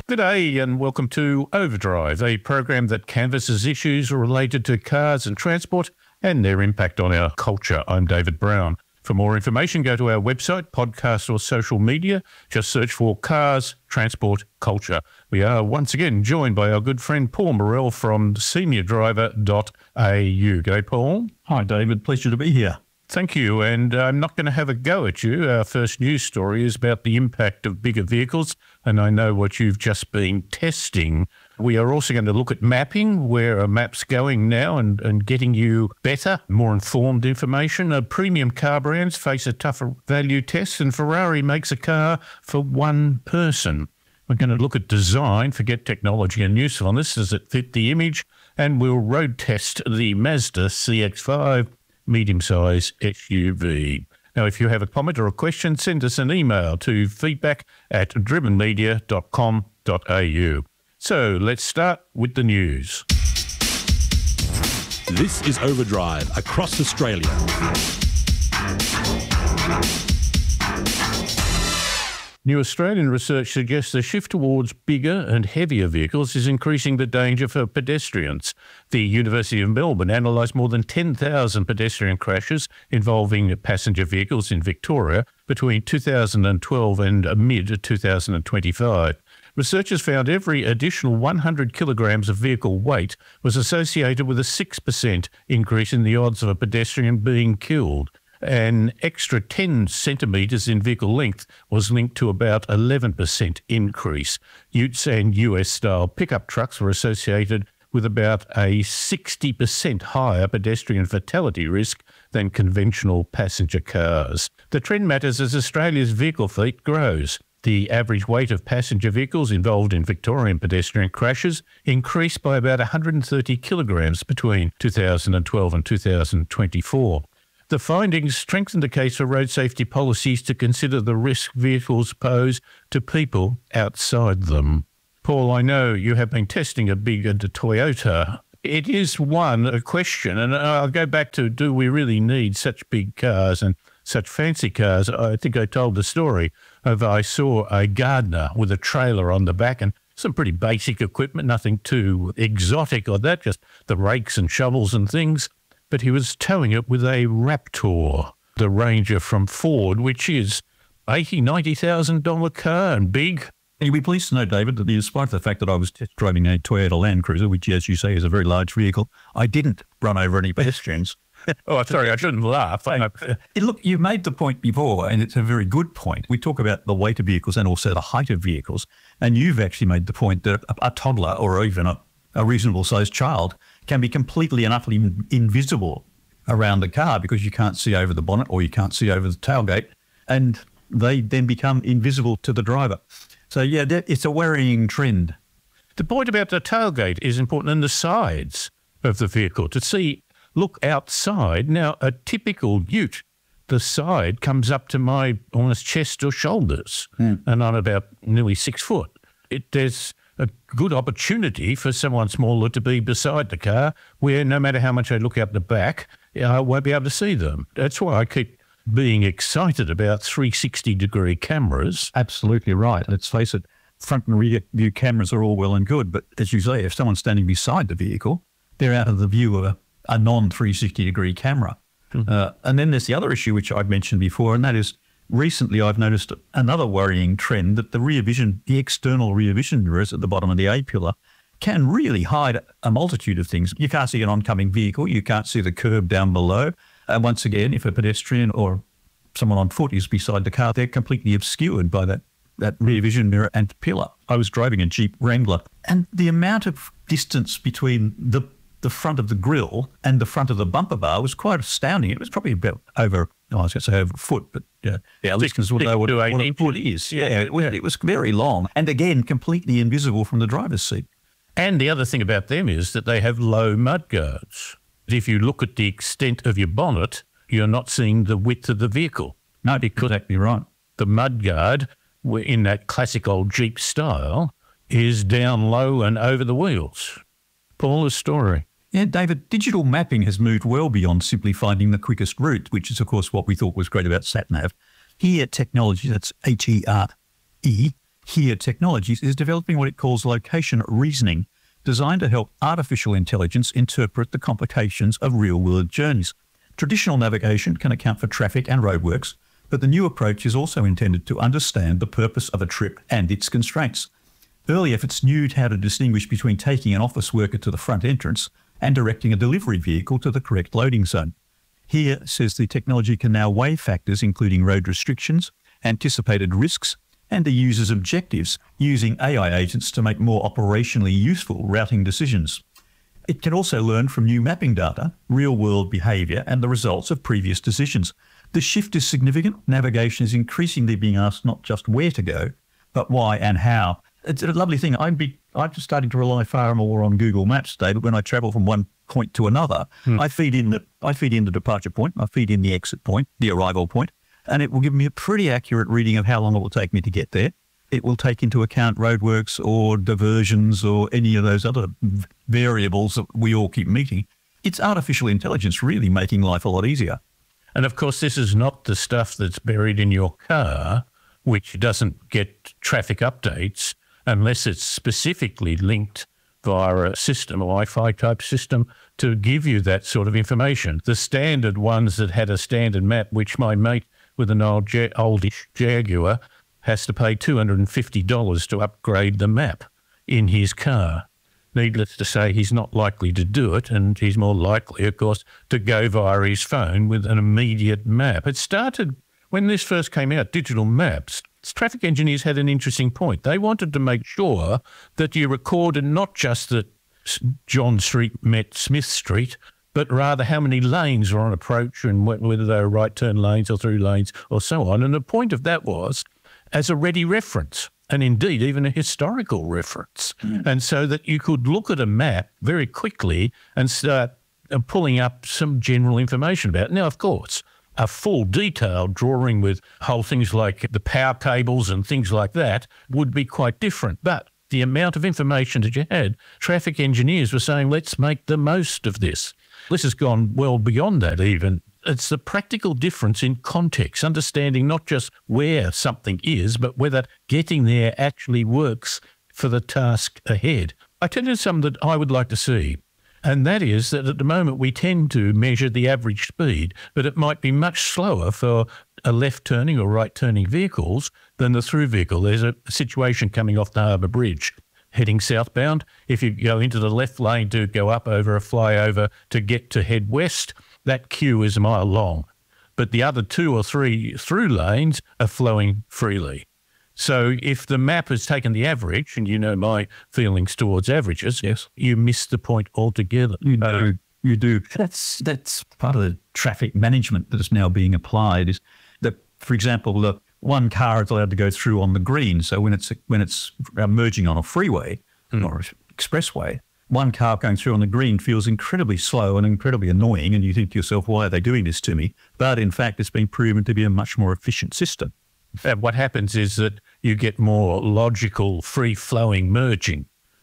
G'day and welcome to Overdrive, a program that canvasses issues related to cars and transport and their impact on our culture. I'm David Brown. For more information, go to our website, podcast or social media. Just search for Cars, Transport, Culture. We are once again joined by our good friend Paul Morrell from seniordriver.au. G'day, Paul. Hi, David. Pleasure to be here. Thank you, and I'm not going to have a go at you. Our first news story is about the impact of bigger vehicles, and I know what you've just been testing. We are also going to look at mapping, where a map's going now and getting you better, more informed information. Premium car brands face a tougher value test, and Ferrari makes a car for one person. We're going to look at design, forget technology and usefulness. Does it fit the image? And we'll road test the Mazda CX-5 medium-size SUV. Now, if you have a comment or a question, send us an email to feedback@drivenmedia.com.au. So let's start with the news. This is Overdrive across Australia. New Australian research suggests the shift towards bigger and heavier vehicles is increasing the danger for pedestrians. The University of Melbourne analysed more than 10,000 pedestrian crashes involving passenger vehicles in Victoria between 2012 and mid-2025. Researchers found every additional 100 kilograms of vehicle weight was associated with a 6% increase in the odds of a pedestrian being killed. An extra 10 centimetres in vehicle length was linked to about 11% increase. Utes and US-style pickup trucks were associated with about a 60% higher pedestrian fatality risk than conventional passenger cars. The trend matters as Australia's vehicle fleet grows. The average weight of passenger vehicles involved in Victorian pedestrian crashes increased by about 130 kilograms between 2012 and 2024. The findings strengthen the case for road safety policies to consider the risk vehicles pose to people outside them. Paul, I know you have been testing a big Toyota. It is a question, and I'll go back to, do we really need such big cars and such fancy cars? I think I told the story of I saw a gardener with a trailer on the back and some pretty basic equipment, nothing too exotic or that, just the rakes and shovels and things. But he was towing it with a Raptor, the Ranger from Ford, which is $80,000-$90,000 car and big. You'll be pleased to know, David, that despite the fact that I was test driving a Toyota Land Cruiser, which, as you say, is a very large vehicle, I didn't run over any pedestrians. Oh, sorry, I shouldn't laugh. Look, you made the point before, and it's a very good point. We talk about the weight of vehicles and also the height of vehicles, and you've actually made the point that a toddler or even a reasonable-sized child can be completely and utterly invisible around the car because you can't see over the bonnet or you can't see over the tailgate, and they then become invisible to the driver. So, yeah, it's a worrying trend. The point about the tailgate is important, and the sides of the vehicle. To look outside. Now, a typical ute, the side comes up to my almost chest or shoulders, and I'm about nearly 6 foot. There's a good opportunity for someone smaller to be beside the car where no matter how much I look out the back, I won't be able to see them. That's why I keep being excited about 360-degree cameras. Absolutely right. Let's face it, front and rear view cameras are all well and good, but as you say, if someone's standing beside the vehicle, they're out of the view of a non-360-degree camera. And then there's the other issue which I've mentioned before, and that is recently I've noticed another worrying trend that the external rear vision mirrors at the bottom of the A-pillar can really hide a multitude of things. You can't see an oncoming vehicle. You can't see the curb down below. And once again, if a pedestrian or someone on foot is beside the car, they're completely obscured by that rear vision mirror and pillar. I was driving a Jeep Wrangler, and the amount of distance between the front of the grille and the front of the bumper bar was quite astounding. It was probably about over a foot, but listeners will know what a foot is. Yeah, it was very long and, again, completely invisible from the driver's seat. And the other thing about them is that they have low mudguards. If you look at the extent of your bonnet, you're not seeing the width of the vehicle. No, because exactly right. The mudguard, in that classic old Jeep style, is down low and over the wheels. Paul, a story. Yeah, David, digital mapping has moved well beyond simply finding the quickest route, which is, of course, what we thought was great about SatNav. Here, technology, that's HERE, HERE Technologies is developing what it calls location reasoning, designed to help artificial intelligence interpret the complications of real-world journeys. Traditional navigation can account for traffic and roadworks, but the new approach is also intended to understand the purpose of a trip and its constraints. Early efforts knew how to distinguish between taking an office worker to the front entrance and directing a delivery vehicle to the correct loading zone. HERE says the technology can now weigh factors including road restrictions, anticipated risks, and the user's objectives, using AI agents to make more operationally useful routing decisions. It can also learn from new mapping data, real-world behaviour, and the results of previous decisions. The shift is significant. Navigation is increasingly being asked not just where to go, but why and how. It's a lovely thing. I'm just starting to rely far more on Google Maps today, but when I travel from one point to another, I feed in the departure point, I feed in the exit point, the arrival point, and it will give me a pretty accurate reading of how long it will take me to get there. It will take into account roadworks or diversions or any of those other variables that we all keep meeting. It's artificial intelligence really making life a lot easier. And of course, this is not the stuff that's buried in your car, which doesn't get traffic updates unless it's specifically linked via a system, a Wi-Fi type system, to give you that sort of information. The standard ones that had a standard map, which my mate with an oldish Jaguar has to pay $250 to upgrade the map in his car. Needless to say, he's not likely to do it, and he's more likely, of course, to go via his phone with an immediate map. It started when this first came out, digital maps. Traffic engineers had an interesting point. They wanted to make sure that you recorded not just that John Street met Smith Street, but rather how many lanes were on approach and whether they were right turn lanes or through lanes or so on. And the point of that was as a ready reference, and indeed even a historical reference. And so that you could look at a map very quickly and start pulling up some general information about it. Now, of course, a full detailed drawing with whole things like the power cables and things like that would be quite different. But the amount of information that you had, traffic engineers were saying, let's make the most of this. This has gone well beyond that even. It's the practical difference in context, understanding not just where something is, but whether getting there actually works for the task ahead. I tell you something that I would like to see. And that is that at the moment we tend to measure the average speed, but it might be much slower for a left-turning or right-turning vehicles than the through vehicle. There's a situation coming off the Harbour Bridge heading southbound. If you go into the left lane to go up over a flyover to get to head west, that queue is a mile long. But the other 2 or 3 through lanes are flowing freely. So if the map has taken the average, and you know my feelings towards averages, yes, you miss the point altogether. You do. That's part of the traffic management that is now being applied. Is that, for example, the one car is allowed to go through on the green. So when it's merging on a freeway or expressway, one car going through on the green feels incredibly slow and incredibly annoying, and you think to yourself, why are they doing this to me? But in fact, it's been proven to be a much more efficient system. What happens is that you get more logical, free-flowing merging,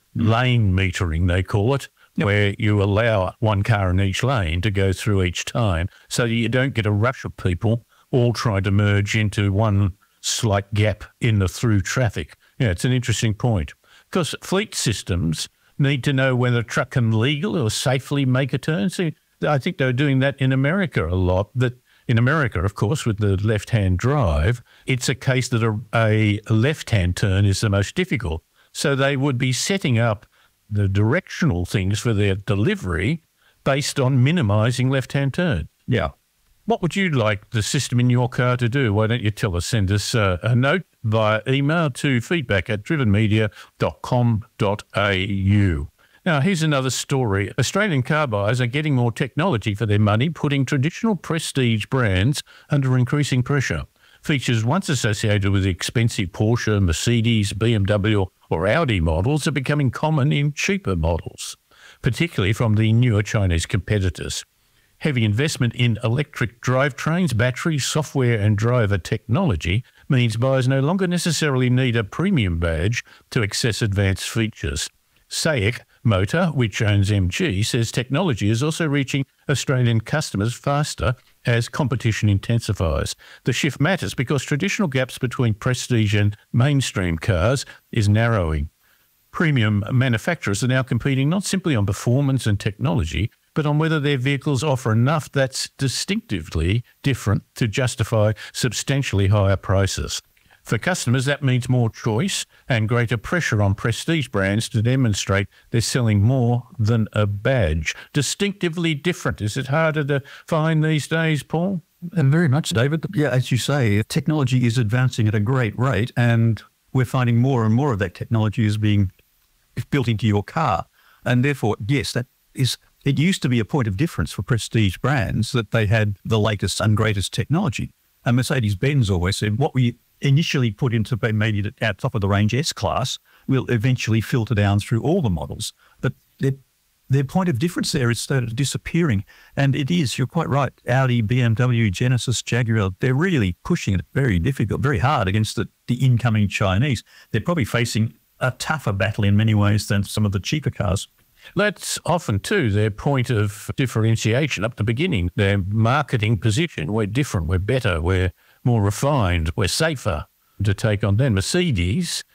lane metering they call it, where you allow one car in each lane to go through each time so you don't get a rush of people all trying to merge into one slight gap in the through traffic. Yeah, it's an interesting point. Because fleet systems need to know whether a truck can legally or safely make a turn. See, I think they're doing that in America a lot, that in America, of course, with the left-hand drive, it's a case that a left-hand turn is the most difficult. So they would be setting up the directional things for their delivery based on minimising left-hand turn. Yeah. What would you like the system in your car to do? Why don't you tell us? Send us a note via email to feedback@drivenmedia.com.au. Now, here's another story. Australian car buyers are getting more technology for their money, putting traditional prestige brands under increasing pressure. Features once associated with expensive Porsche, Mercedes, BMW or Audi models are becoming common in cheaper models, particularly from the newer Chinese competitors. Heavy investment in electric drivetrains, batteries, software and driver technology means buyers no longer necessarily need a premium badge to access advanced features. SAIC Motor, which owns MG, says technology is also reaching Australian customers faster as competition intensifies. The shift matters because traditional gaps between prestige and mainstream cars is narrowing. Premium manufacturers are now competing not simply on performance and technology, but on whether their vehicles offer enough that's distinctively different to justify substantially higher prices. For customers, that means more choice and greater pressure on prestige brands to demonstrate they're selling more than a badge. Distinctively different. Is it harder to find these days, Paul? And very much, David. Yeah, as you say, technology is advancing at a great rate, and we're finding more and more of that technology is being built into your car. And therefore, yes, it used to be a point of difference for prestige brands that they had the latest and greatest technology. And Mercedes-Benz always said, what we initially put into maybe our top-of-the-range S-Class will eventually filter down through all the models. But their point of difference there is started disappearing. And it is, you're quite right, Audi, BMW, Genesis, Jaguar, they're really pushing it very hard against the incoming Chinese. They're probably facing a tougher battle in many ways than some of the cheaper cars. That's often, too, their point of differentiation up the beginning, their marketing position. We're different, we're better, we're more refined, we're safer to take on them. Mercedes,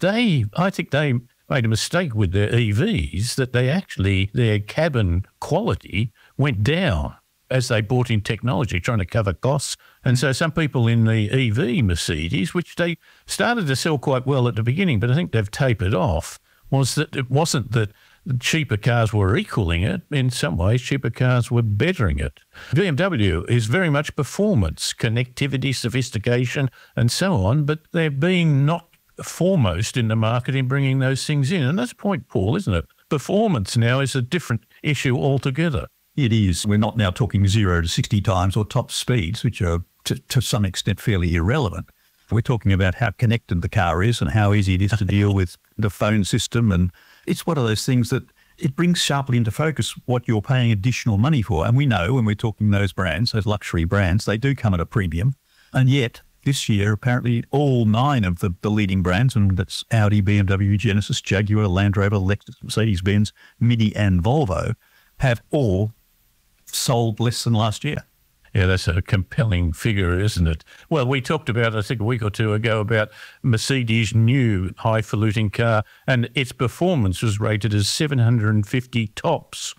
I think they made a mistake with their EVs, that their cabin quality went down as they brought in technology, trying to cover costs. And so some people in the EV Mercedes, which they started to sell quite well at the beginning, but I think they've tapered off, was that it wasn't that cheaper cars were equaling it. In some ways, cheaper cars were bettering it. BMW is very much performance, connectivity, sophistication, and so on, but they're being not foremost in the market in bringing those things in. And that's the point, Paul, isn't it? Performance now is a different issue altogether. It is. We're not now talking 0 to 60 times or top speeds, which are to some extent fairly irrelevant. We're talking about how connected the car is and how easy it is to deal with the phone system. And it's one of those things that it brings sharply into focus what you're paying additional money for. And we know when we're talking those brands, those luxury brands, they do come at a premium. And yet this year, apparently all 9 of the leading brands, and that's Audi, BMW, Genesis, Jaguar, Land Rover, Lexus, Mercedes-Benz, Mini and Volvo, have all sold less than last year. Yeah, that's a compelling figure, isn't it? Well, we talked about, I think a week or two ago, about Mercedes' new highfalutin car, and its performance was rated as 750 TOPS,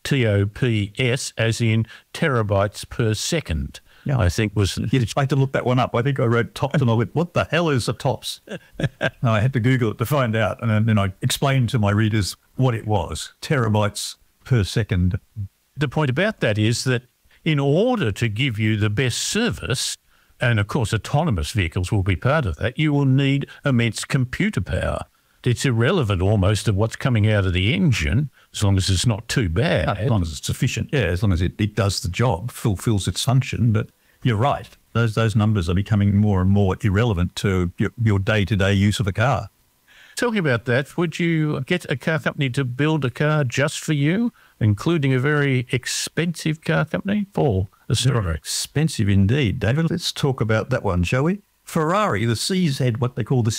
TOPS, as in terabytes per second. Yeah, I think was... You had to look that one up. I think I wrote TOPS and I went, what the hell is a TOPS? I had to Google it to find out, and then I explained to my readers what it was, terabytes per second. The point about that is that in order to give you the best service, and of course autonomous vehicles will be part of that, you will need immense computer power. It's irrelevant almost of what's coming out of the engine, as long as it's not too bad. As long as it's sufficient, yeah, as long as it does the job, fulfills its function. But you're right, those numbers are becoming more and more irrelevant to your day-to-day use of a car. Talking about that, would you get a car company to build a car just for you, including a very expensive car company? Paul, very expensive indeed, David. Let's talk about that one, shall we? Ferrari, the CZ, what they call the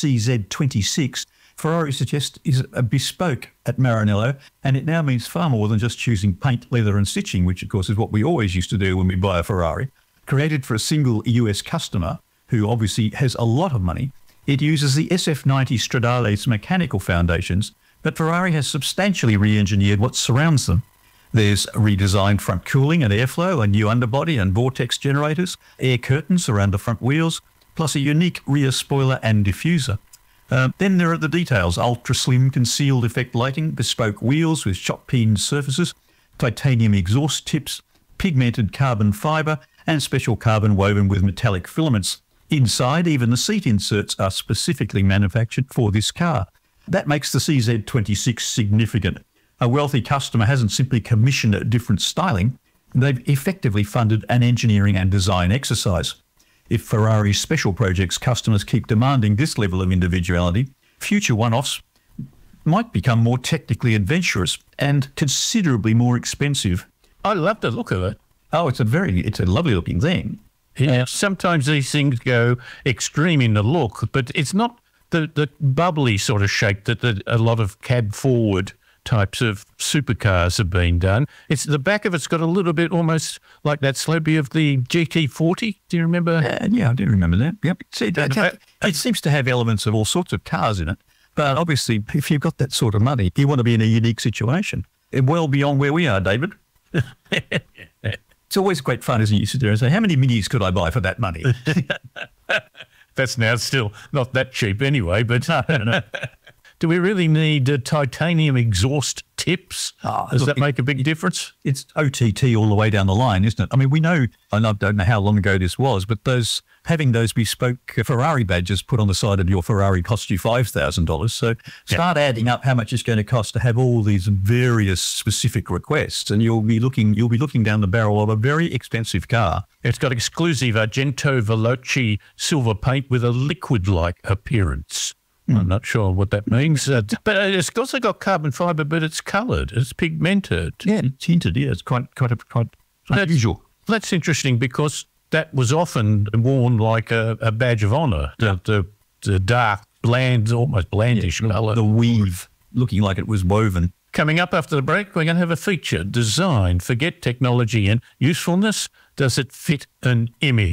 CZ26, Ferrari suggests is a bespoke at Maranello, and it now means far more than just choosing paint, leather and stitching, which of course is what we always used to do when we buy a Ferrari. Created for a single US customer, who obviously has a lot of money, it uses the SF90 Stradale's mechanical foundations, but Ferrari has substantially re-engineered what surrounds them. There's redesigned front cooling and airflow, a new underbody and vortex generators, air curtains around the front wheels, plus a unique rear spoiler and diffuser. Then there are the details: ultra-slim concealed effect lighting, bespoke wheels with shot-peened surfaces, titanium exhaust tips, pigmented carbon fibre, and special carbon woven with metallic filaments. Inside, even the seat inserts are specifically manufactured for this car. That makes the CZ26 significant. A wealthy customer hasn't simply commissioned a different styling, they've effectively funded an engineering and design exercise. If Ferrari's special projects customers keep demanding this level of individuality, future one-offs might become more technically adventurous and considerably more expensive. I love the look of it. Oh, it's a lovely looking thing. Yeah, sometimes these things go extreme in the look, but it's not the bubbly sort of shape that a lot of cab forward types of supercars have been done. It's the back of it's got a little bit almost like that slopey of the GT40. Do you remember? Yeah, I do remember that. Yep. See, it seems to have elements of all sorts of cars in it. But obviously, if you've got that sort of money, you want to be in a unique situation. Well beyond where we are, David. It's always great fun, isn't it? You sit there and say, how many Minis could I buy for that money? That's now still not that cheap anyway, but no. Do we really need titanium exhaust tips? Does that make a big difference? It's OTT all the way down the line, isn't it? I mean, we know, and I don't know how long ago this was, but having those bespoke Ferrari badges put on the side of your Ferrari cost you $5,000. So start adding up how much it's going to cost to have all these various specific requests, and you'll be looking down the barrel of a very expensive car. It's got exclusive Argento Veloce silver paint with a liquid-like appearance. I'm not sure what that means. But it's also got carbon fibre, but it's coloured. It's pigmented. Yeah, it's tinted. Yeah, it's quite unusual. That's interesting because that was often worn like a badge of honour. The dark, bland, almost blandish colour. The weave looking like it was woven. Coming up after the break, we're going to have a feature, design, forget technology and usefulness. Does it fit an image?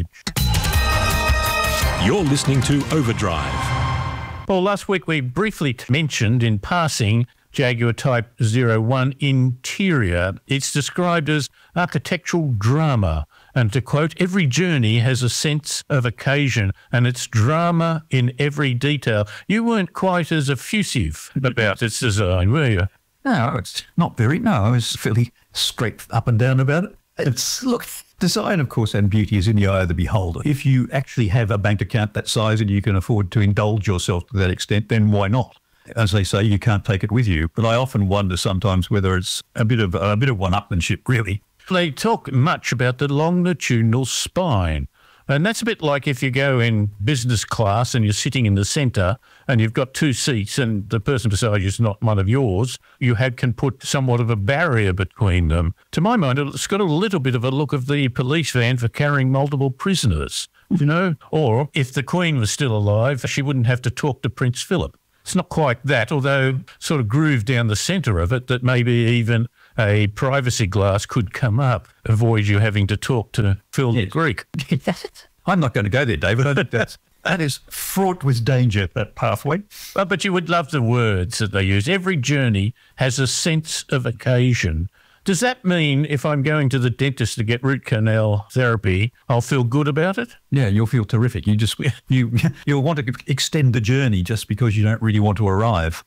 You're listening to Overdrive. Well, last week we briefly mentioned in passing Jaguar Type 01 interior. It's described as architectural drama. And to quote, every journey has a sense of occasion and it's drama in every detail. You weren't quite as effusive about its design, were you? No, it's not very. No, I was fairly straight up and down about it. Look, design, of course, and beauty is in the eye of the beholder. If you actually have a bank account that size and you can afford to indulge yourself to that extent, then why not? As they say, you can't take it with you. But I often wonder sometimes whether it's a bit of one-upmanship, really. They talk much about the longitudinal spine. And that's a bit like if you go in business class and you're sitting in the centre and you've got two seats and the person beside you is not one of yours, you can put somewhat of a barrier between them. To my mind, it's got a little bit of a look of the police van for carrying multiple prisoners, you know? Or if the Queen was still alive, she wouldn't have to talk to Prince Philip. It's not quite that, although sort of grooved down the centre of it that maybe even a privacy glass could come up, avoid you having to talk to Phil the Greek. I'm not going to go there, David. I think that is fraught with danger, that pathway. But you would love the words that they use. Every journey has a sense of occasion. Does that mean if I'm going to the dentist to get root canal therapy, I'll feel good about it? Yeah, you'll feel terrific. You'll want to extend the journey just because you don't really want to arrive.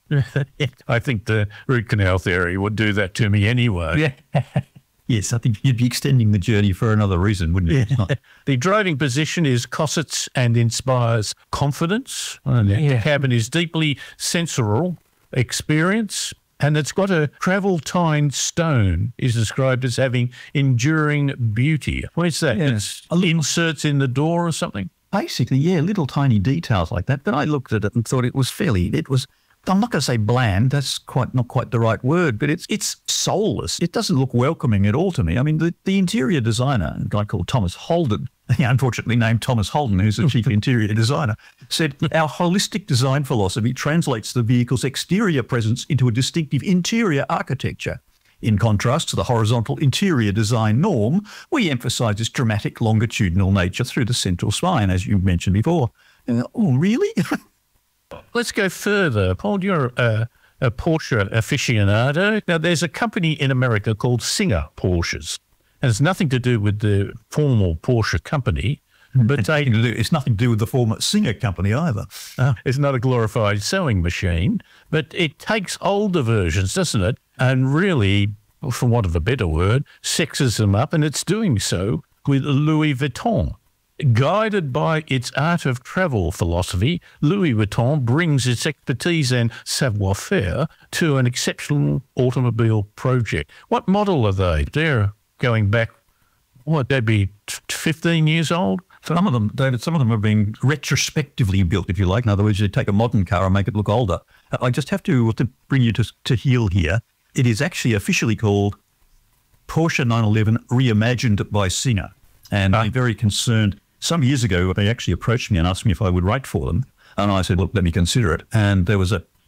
I think the root canal theory would do that to me anyway. Yeah. Yes, I think you'd be extending the journey for another reason, wouldn't you? Yeah. The driving position is cossets and inspires confidence. The cabin is deeply sensorial experience. And it's got a travel-tined stone, is described as having enduring beauty. Where's that? Yeah. It's inserts in the door or something? Basically, yeah, little tiny details like that. But I looked at it and thought it was, I'm not going to say bland, that's not quite the right word, but it's soulless. It doesn't look welcoming at all to me. I mean, the interior designer, a guy called Thomas Holden, unfortunately named Thomas Holden, who's the chief interior designer, said, our holistic design philosophy translates the vehicle's exterior presence into a distinctive interior architecture. In contrast to the horizontal interior design norm, we emphasise its dramatic longitudinal nature through the central spine, as you mentioned before. Oh, really? Let's go further. Paul, you're a Porsche aficionado. Now, there's a company in America called Singer Porsches. And it's nothing to do with the formal Porsche company, but it's nothing to do with the former Singer company either. It's not a glorified sewing machine, but it takes older versions, doesn't it? And really, for want of a better word, sexes them up, and it's doing so with Louis Vuitton. Guided by its art of travel philosophy, Louis Vuitton brings its expertise and savoir-faire to an exceptional automobile project. What model are they? They're going back, they'd be 15 years old? Some of them, David, have been retrospectively built, if you like. In other words, you take a modern car and make it look older. I just have to bring you to heel here. It is actually officially called Porsche 911 Reimagined by Singer. And I'm very concerned. Some years ago, they actually approached me and asked me if I would write for them. And I said, well, let me consider it. And there was a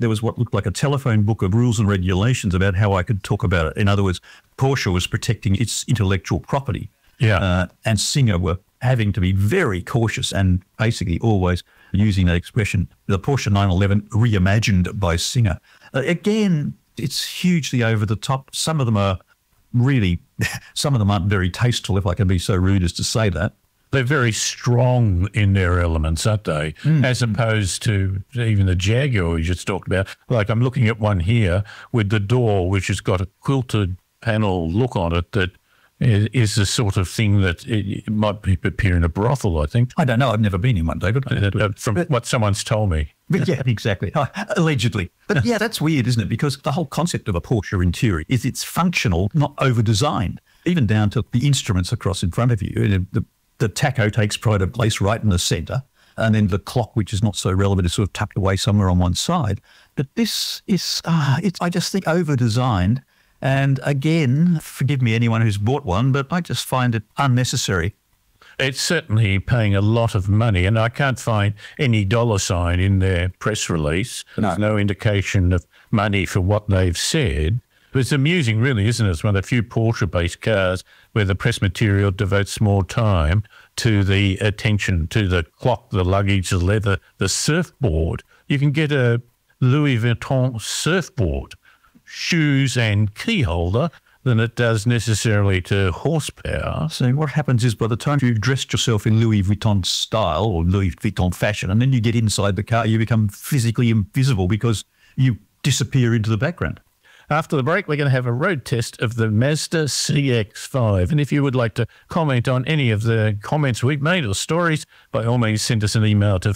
there was what looked like a telephone book of rules and regulations about how I could talk about it. In other words, Porsche was protecting its intellectual property. Yeah. And Singer were having to be very cautious and basically always using that expression, the Porsche 911 reimagined by Singer. Again, it's hugely over the top. Some of them are really, some of them aren't very tasteful, if I can be so rude as to say that. They're very strong in their elements, aren't they? As opposed to even the Jaguar we just talked about. Like I'm looking at one here with the door, which has got a quilted panel look on it that is the sort of thing that it might appear in a brothel, I think. I don't know. I've never been in one, David. From what someone's told me. But yeah, exactly. Allegedly. But yeah, that's weird, isn't it? Because the whole concept of a Porsche interior is it's functional, not over-designed, even down to the instruments across in front of you. The tacho takes pride of place right in the centre, and then the clock, which is not so relevant, is sort of tucked away somewhere on one side. But this is, I just think, over-designed. And again, forgive me, anyone who's bought one, but I just find it unnecessary. It's certainly paying a lot of money, and I can't find any dollar sign in their press release. There's no indication of money for what they've said. But it's amusing, really, isn't it? It's one of the few Porsche-based cars where the press material devotes more time to the attention to the clock, the luggage, the leather, the surfboard. You can get a Louis Vuitton surfboard, shoes and key holder than it does necessarily to horsepower. So what happens is by the time you've dressed yourself in Louis Vuitton style or Louis Vuitton fashion, and then you get inside the car, you become physically invisible because you disappear into the background. After the break, we're going to have a road test of the Mazda CX-5. And if you would like to comment on any of the comments we've made or stories, by all means, send us an email to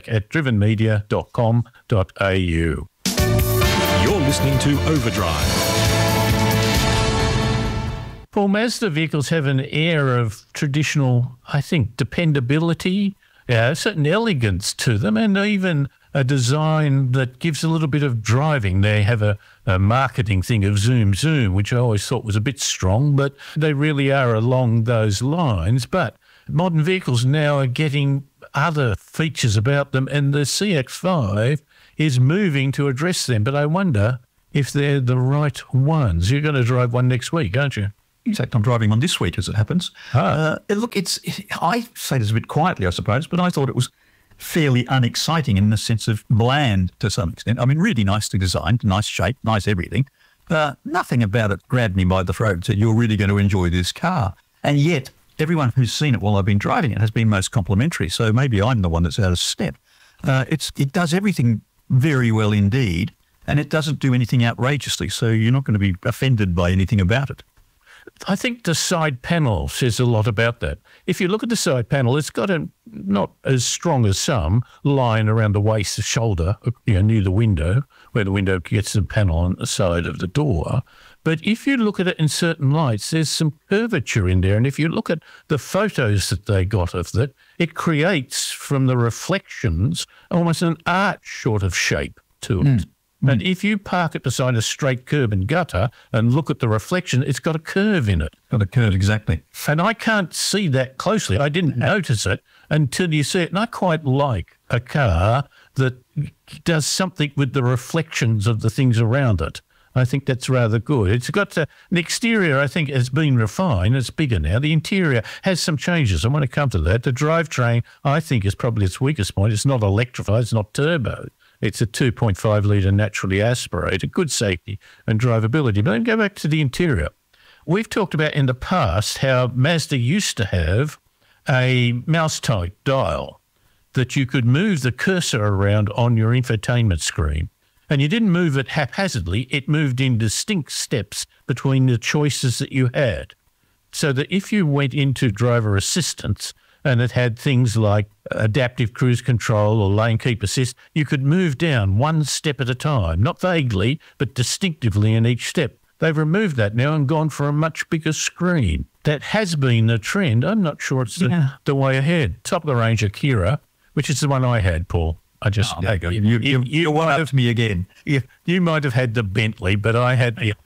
feedback@drivenmedia.com.au. You're listening to Overdrive. Paul, Mazda vehicles have an air of traditional, I think, dependability, a certain elegance to them, and even a design that gives a little bit of driving. They have a marketing thing of zoom, zoom, which I always thought was a bit strong, but they really are along those lines. But modern vehicles now are getting other features about them, and the CX-5 is moving to address them. But I wonder if they're the right ones. You're going to drive one next week, aren't you? In fact, I'm driving one this week, as it happens. Look, I say this a bit quietly, I suppose, but I thought it was fairly unexciting in the sense of bland to some extent. I mean, really nicely designed, nice shape, nice everything. Nothing about it grabbed me by the throat and said, you're really going to enjoy this car. And yet, everyone who's seen it while I've been driving it has been most complimentary. So maybe I'm the one that's out of step. It does everything very well indeed, and it doesn't do anything outrageously. So you're not going to be offended by anything about it. I think the side panel says a lot about that. If you look at the side panel, it's got a not as strong as some line around the waist, the shoulder, near the window, where the window gets the panel on the side of the door. But if you look at it in certain lights, there's some curvature in there. And if you look at the photos that they got of it, it creates from the reflections almost an arch sort of shape to it. And if you park it beside a straight curb and gutter and look at the reflection, it's got a curve in it. Got a curve, exactly. And I can't see that closely. I didn't notice it until you see it. And I quite like a car that does something with the reflections of the things around it. I think that's rather good. It's got the exterior, I think, has been refined. It's bigger now. The interior has some changes. I want to come to that. The drivetrain, I think, is probably its weakest point. It's not electrified. It's not turbo. It's a 2.5 litre naturally aspirated, good safety and drivability. But then go back to the interior. We've talked about in the past how Mazda used to have a mouse-type dial that you could move the cursor around on your infotainment screen. And you didn't move it haphazardly. It moved in distinct steps between the choices that you had. So that if you went into driver assistance and it had things like adaptive cruise control or lane keep assist, you could move down one step at a time, not vaguely, but distinctively in each step. They've removed that now and gone for a much bigger screen. That has been the trend. I'm not sure it's the way ahead. Top of the range Akira, which is the one I had, Paul. There you go. You one up to me again. You might have had the Bentley, but I had the...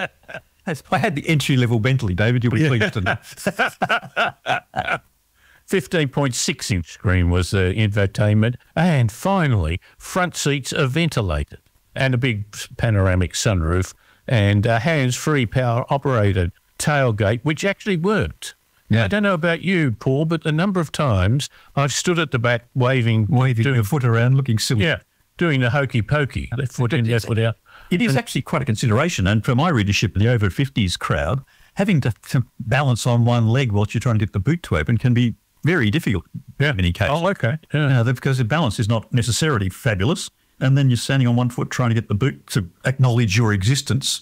I had the entry-level Bentley, David. You'll be pleased to know. 15.6-inch screen was the infotainment. And finally, front seats are ventilated and a big panoramic sunroof and a hands-free power-operated tailgate, which actually worked. Yeah. I don't know about you, Paul, but a number of times I've stood at the back waving your foot around, looking silly. Yeah, doing the hokey pokey, left foot in, left foot out. It is actually quite a consideration. And for my readership, the over 50s crowd, having to balance on one leg whilst you're trying to get the boot to open can be very difficult in many cases. Oh, okay. Yeah. Because the balance is not necessarily fabulous. And then you're standing on one foot trying to get the boot to acknowledge your existence.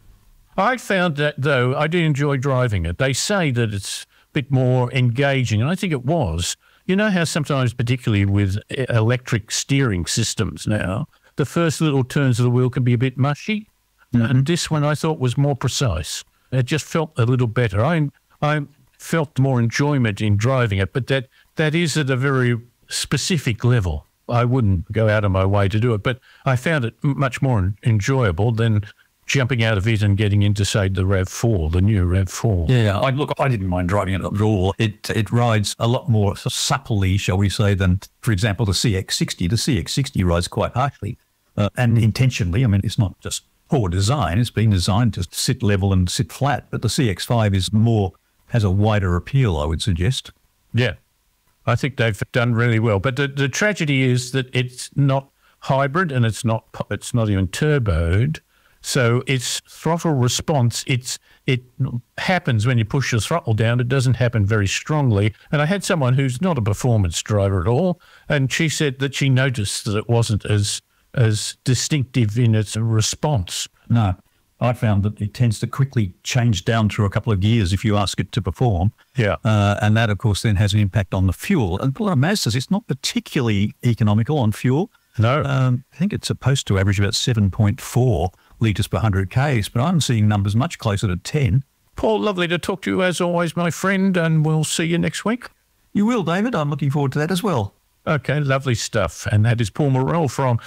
I found that, though, I did enjoy driving it. They say that it's a bit more engaging, and I think it was. You know how sometimes, particularly with electric steering systems now, the first little turns of the wheel can be a bit mushy? Mm-hmm. And this one I thought was more precise. It just felt a little better. I felt more enjoyment in driving it, but that is at a very specific level. I wouldn't go out of my way to do it, but I found it much more enjoyable than jumping out of it and getting into, say, the RAV4, the new RAV4. Yeah, I didn't mind driving it at all. It rides a lot more supplely, shall we say, than, for example, the CX-60. The CX-60 rides quite harshly and intentionally. I mean, it's not just poor design. It's been designed to sit level and sit flat, but the CX-5 has a wider appeal, I would suggest. Yeah, I think they've done really well. But the tragedy is that it's not hybrid and it's not even turboed. So its throttle response, it happens when you push the throttle down. It doesn't happen very strongly. And I had someone who's not a performance driver at all, and she said that she noticed that it wasn't as distinctive in its response. No, I found that it tends to quickly change down through a couple of gears if you ask it to perform. Yeah. And that, of course, then has an impact on the fuel. And a lot of Mazdas, it's not particularly economical on fuel. No. I think it's supposed to average about 7.4 litres per 100 Ks, but I'm seeing numbers much closer to 10. Paul, lovely to talk to you as always, my friend, and we'll see you next week. You will, David. I'm looking forward to that as well. Okay, lovely stuff. And that is Paul Morrell from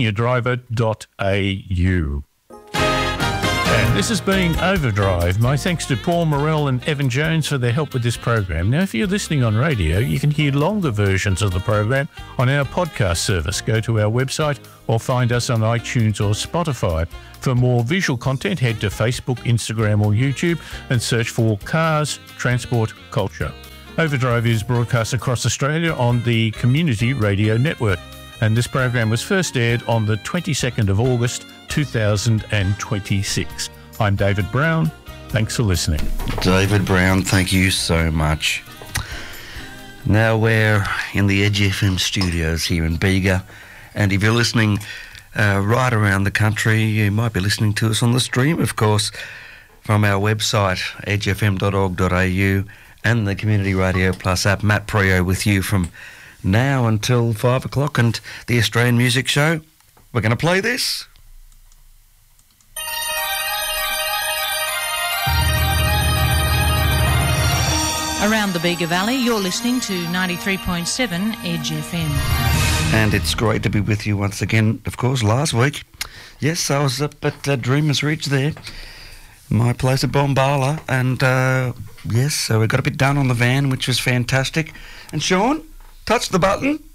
seniordriver.au. And this has been Overdrive. My thanks to Paul Morrell and Evan Jones for their help with this program. Now, if you're listening on radio, you can hear longer versions of the program on our podcast service. Go to our website or find us on iTunes or Spotify. For more visual content, head to Facebook, Instagram or YouTube and search for Cars, Transport, Culture. Overdrive is broadcast across Australia on the Community Radio Network. And this program was first aired on the 22nd of August 2026. I'm David Brown. Thanks for listening. David Brown, thank you so much. Now we're in the Edge FM studios here in Bega, and if you're listening right around the country, you might be listening to us on the stream, of course, from our website, edgefm.org.au, and the Community Radio Plus app. Matt Preo with you from now until 5 o'clock, and the Australian Music Show. We're going to play this. Around the Bega Valley, you're listening to 93.7 Edge FM. And it's great to be with you once again. Of course, last week, yes, I was up at Dreamers Ridge there, my place at Bombala, and yes, so we got a bit done on the van, which was fantastic. And Sean, touch the button.